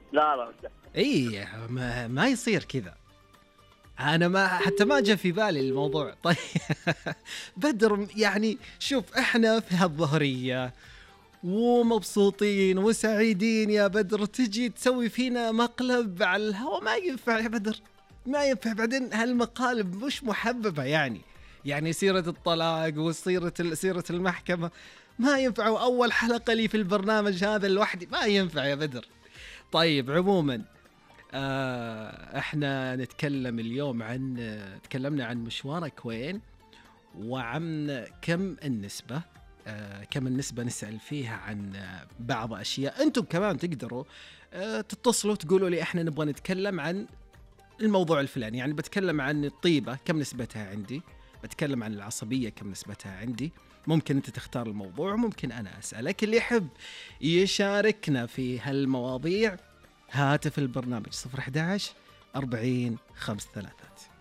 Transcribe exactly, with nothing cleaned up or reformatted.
لا لا لا. اي ما, ما يصير كذا. انا ما حتى ما جاء في بالي الموضوع. طيب بدر يعني شوف احنا في هالظهرية ومبسوطين وسعيدين يا بدر، تجي تسوي فينا مقلب على الهواء؟ ما ينفع يا بدر، ما ينفع. بعدين هالمقالب مش محببة يعني يعني سيرة الطلاق وسيرة سيرة المحكمة ما ينفع، وأول حلقة لي في البرنامج هذا لوحدي، ما ينفع يا بدر. طيب عموما آه احنا نتكلم اليوم عن آه تكلمنا عن مشوارك وين، وعن كم النسبة آه كم النسبة نسأل فيها عن آه بعض أشياء. أنتم كمان تقدروا آه تتصلوا تقولوا لي احنا نبغى نتكلم عن الموضوع الفلاني. يعني بتكلم عن الطيبة كم نسبتها عندي، بتكلم عن العصبية كم نسبتها عندي. ممكن أنت تختار الموضوع، ممكن أنا أسألك. اللي يحب يشاركنا في هالمواضيع هاتف البرنامج صفر أحد عشر أربعين خمس ثلاثات.